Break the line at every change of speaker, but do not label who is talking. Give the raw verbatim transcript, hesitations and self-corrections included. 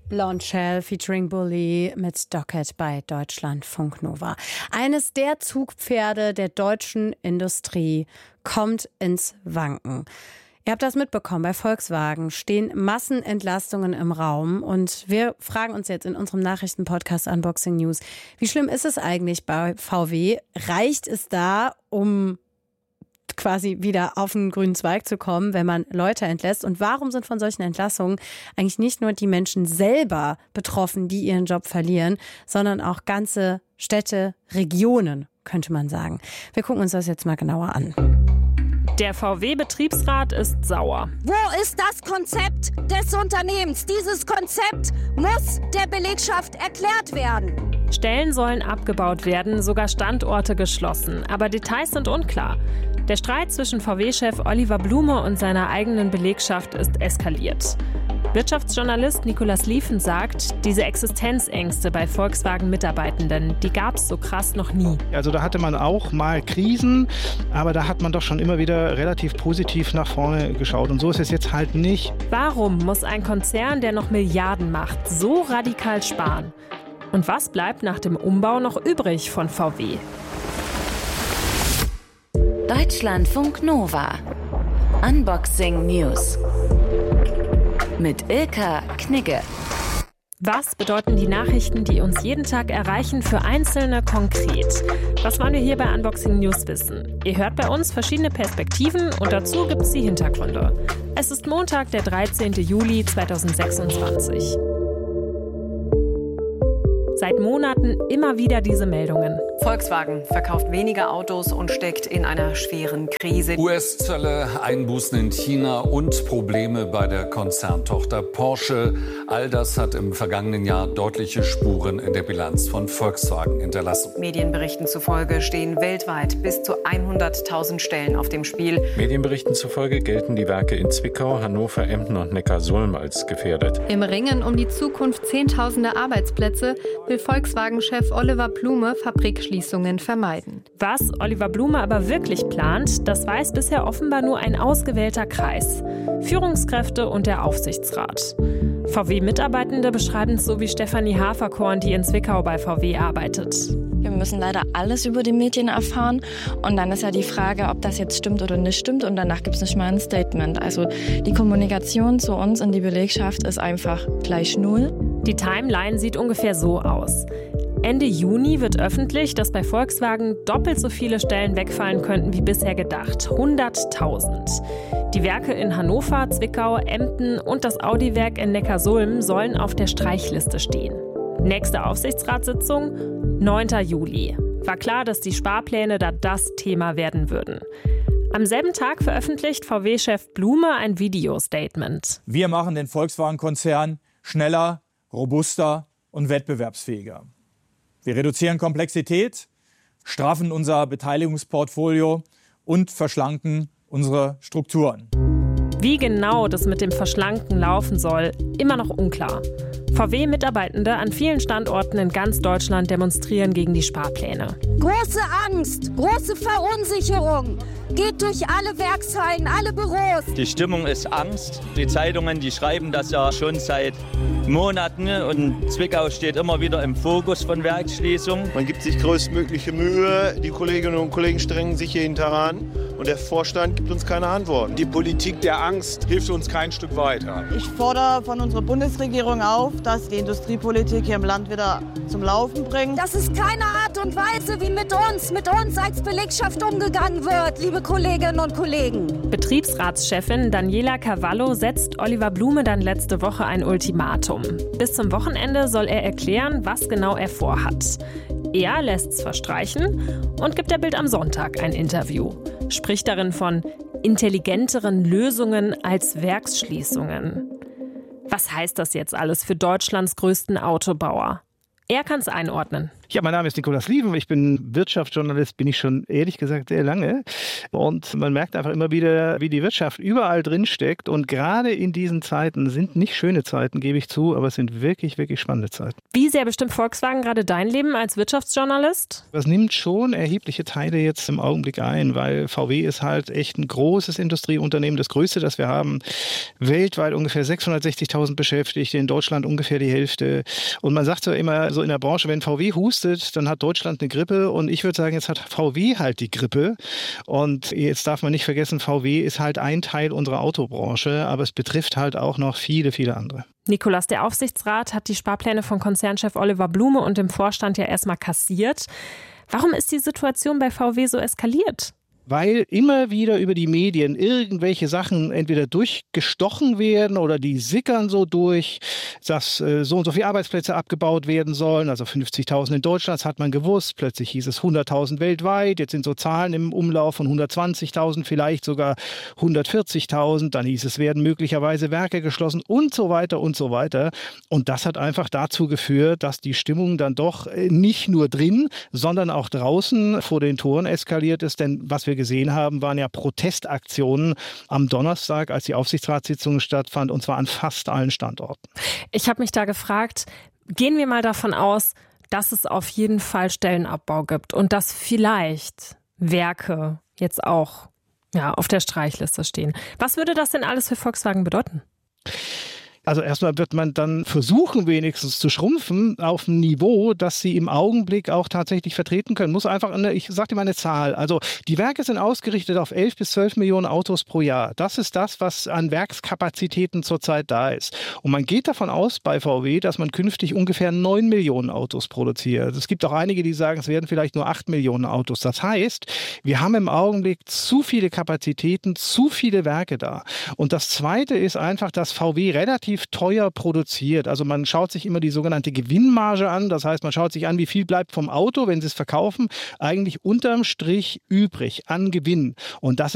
Blonde Shell featuring Bully mit Docket bei Deutschlandfunk Nova. Eines der Zugpferde der deutschen Industrie kommt ins Wanken. Ihr habt das mitbekommen, bei Volkswagen stehen Massenentlastungen im Raum und wir fragen uns jetzt in unserem Nachrichtenpodcast Unboxing News, wie schlimm ist es eigentlich bei V W? Reicht es da, um quasi wieder auf den grünen Zweig zu kommen, wenn man Leute entlässt? Und warum sind von solchen Entlassungen eigentlich nicht nur die Menschen selber betroffen, die ihren Job verlieren, sondern auch ganze Städte, Regionen, könnte man sagen. Wir gucken uns das jetzt mal genauer an.
Der V W-Betriebsrat ist sauer.
Wo ist das Konzept des Unternehmens? Dieses Konzept muss der Belegschaft erklärt werden.
Stellen sollen abgebaut werden, sogar Standorte geschlossen. Aber Details sind unklar. Der Streit zwischen V W-Chef Oliver Blume und seiner eigenen Belegschaft ist eskaliert. Wirtschaftsjournalist Nikolaus Liefen sagt, diese Existenzängste bei Volkswagen-Mitarbeitenden, die gab es so krass noch nie.
Also da hatte man auch mal Krisen, aber da hat man doch schon immer wieder relativ positiv nach vorne geschaut. Und so ist es jetzt halt nicht.
Warum muss ein Konzern, der noch Milliarden macht, so radikal sparen? Und was bleibt nach dem Umbau noch übrig von V W?
Deutschlandfunk Nova. Unboxing News. Mit Ilka Knigge.
Was bedeuten die Nachrichten, die uns jeden Tag erreichen, für Einzelne konkret? Das wollen wir hier bei Unboxing News wissen. Ihr hört bei uns verschiedene Perspektiven und dazu gibt es die Hintergründe. Es ist Montag, der dreizehnten Juli zweitausendsechsundzwanzig. Seit Monaten immer wieder diese Meldungen.
Volkswagen verkauft weniger Autos und steckt in einer schweren Krise.
U S-Zölle, Einbußen in China und Probleme bei der Konzerntochter Porsche. All das hat im vergangenen Jahr deutliche Spuren in der Bilanz von Volkswagen hinterlassen.
Medienberichten zufolge stehen weltweit bis zu hunderttausend Stellen auf dem Spiel.
Medienberichten zufolge gelten die Werke in Zwickau, Hannover, Emden und Neckarsulm als gefährdet.
Im Ringen um die Zukunft zehntausender Arbeitsplätze will Volkswagen-Chef Oliver Blume Fabrikschließungen vermeiden.
Was Oliver Blume aber wirklich plant, das weiß bisher offenbar nur ein ausgewählter Kreis. Führungskräfte und der Aufsichtsrat. V W-Mitarbeitende beschreiben es so wie Stefanie Haferkorn, die in Zwickau bei V W arbeitet.
Wir müssen leider alles über die Medien erfahren und dann ist ja die Frage, ob das jetzt stimmt oder nicht stimmt und danach gibt es nicht mal ein Statement. Also die Kommunikation zu uns in die Belegschaft ist einfach gleich null.
Die Timeline sieht ungefähr so aus. Ende Juni wird öffentlich, dass bei Volkswagen doppelt so viele Stellen wegfallen könnten wie bisher gedacht. hunderttausend. Die Werke in Hannover, Zwickau, Emden und das Audi-Werk in Neckarsulm sollen auf der Streichliste stehen. Nächste Aufsichtsratssitzung, neunten Juli. War klar, dass die Sparpläne da das Thema werden würden. Am selben Tag veröffentlicht V W-Chef Blume ein Video-Statement.
Wir machen den Volkswagen-Konzern schneller, robuster und wettbewerbsfähiger. Wir reduzieren Komplexität, straffen unser Beteiligungsportfolio und verschlanken unsere Strukturen.
Wie genau das mit dem Verschlanken laufen soll, immer noch unklar. V W-Mitarbeitende an vielen Standorten in ganz Deutschland demonstrieren gegen die Sparpläne.
Große Angst, große Verunsicherung geht durch alle Werkshallen, alle Büros.
Die Stimmung ist Angst. Die Zeitungen, die schreiben das ja schon seit Monaten und Zwickau steht immer wieder im Fokus von Werksschließungen.
Man gibt sich größtmögliche Mühe, die Kolleginnen und Kollegen strengen sich hier hinteran und der Vorstand gibt uns keine Antworten.
Die Politik der Angst hilft uns kein Stück weiter.
Ich fordere von unserer Bundesregierung auf, dass die Industriepolitik hier im Land wieder zum Laufen bringt.
Das ist keine Art und Weise, wie mit uns, mit uns als Belegschaft umgegangen wird, liebe Kolleginnen und Kollegen.
Betriebsratschefin Daniela Cavallo setzt Oliver Blume dann letzte Woche ein Ultimatum. Bis zum Wochenende soll er erklären, was genau er vorhat. Er lässt's verstreichen und gibt der Bild am Sonntag ein Interview. Spricht darin von intelligenteren Lösungen als Werksschließungen. Was heißt das jetzt alles für Deutschlands größten Autobauer? Er kann's einordnen.
Ja, mein Name ist Nikolaus Lieven. Ich bin Wirtschaftsjournalist, bin ich schon ehrlich gesagt sehr lange. Und man merkt einfach immer wieder, wie die Wirtschaft überall drin steckt. Und gerade in diesen Zeiten sind nicht schöne Zeiten, gebe ich zu, aber es sind wirklich, wirklich spannende Zeiten.
Wie sehr bestimmt Volkswagen gerade dein Leben als Wirtschaftsjournalist?
Das nimmt schon erhebliche Teile jetzt im Augenblick ein, weil V W ist halt echt ein großes Industrieunternehmen, das größte, das wir haben. Weltweit ungefähr sechshundertsechzigtausend Beschäftigte, in Deutschland ungefähr die Hälfte. Und man sagt so immer so in der Branche, wenn V W hustet, dann hat Deutschland eine Grippe und ich würde sagen, jetzt hat V W halt die Grippe und jetzt darf man nicht vergessen, V W ist halt ein Teil unserer Autobranche, aber es betrifft halt auch noch viele, viele andere.
Nikolaus, der Aufsichtsrat hat die Sparpläne von Konzernchef Oliver Blume und dem Vorstand ja erstmal kassiert. Warum ist die Situation bei V W so eskaliert?
Weil immer wieder über die Medien irgendwelche Sachen entweder durchgestochen werden oder die sickern so durch, dass äh, so und so viele Arbeitsplätze abgebaut werden sollen. Also fünfzigtausend in Deutschland, das hat man gewusst. Plötzlich hieß es hunderttausend weltweit. Jetzt sind so Zahlen im Umlauf von hundertzwanzigtausend, vielleicht sogar hundertvierzigtausend. Dann hieß es, werden möglicherweise Werke geschlossen und so weiter und so weiter. Und das hat einfach dazu geführt, dass die Stimmung dann doch nicht nur drin, sondern auch draußen vor den Toren eskaliert ist. Denn was wir gesehen haben, waren ja Protestaktionen am Donnerstag, als die Aufsichtsratssitzung stattfand, und zwar an fast allen Standorten.
Ich habe mich da gefragt, gehen wir mal davon aus, dass es auf jeden Fall Stellenabbau gibt und dass vielleicht Werke jetzt auch ja, auf der Streichliste stehen. Was würde das denn alles für Volkswagen bedeuten?
Also erstmal wird man dann versuchen, wenigstens zu schrumpfen auf ein Niveau, das sie im Augenblick auch tatsächlich vertreten können. Muss einfach, eine, ich sage dir mal eine Zahl. Also die Werke sind ausgerichtet auf elf bis zwölf Millionen Autos pro Jahr. Das ist das, was an Werkskapazitäten zurzeit da ist. Und man geht davon aus bei V W, dass man künftig ungefähr neun Millionen Autos produziert. Es gibt auch einige, die sagen, es werden vielleicht nur acht Millionen Autos. Das heißt, wir haben im Augenblick zu viele Kapazitäten, zu viele Werke da. Und das Zweite ist einfach, dass V W relativ teuer produziert. Also man schaut sich immer die sogenannte Gewinnmarge an. Das heißt, man schaut sich an, wie viel bleibt vom Auto, wenn sie es verkaufen, eigentlich unterm Strich übrig an Gewinn. Und das ist